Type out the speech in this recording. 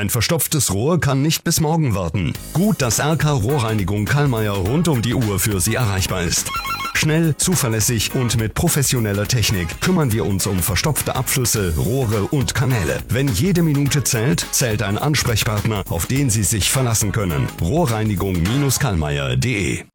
Ein verstopftes Rohr kann nicht bis morgen warten. Gut, dass RK Rohrreinigung Kallmeier rund um die Uhr für Sie erreichbar ist. Schnell, zuverlässig und mit professioneller Technik kümmern wir uns um verstopfte Abflüsse, Rohre und Kanäle. Wenn jede Minute zählt, zählt ein Ansprechpartner, auf den Sie sich verlassen können. Rohrreinigung-kallmeier.de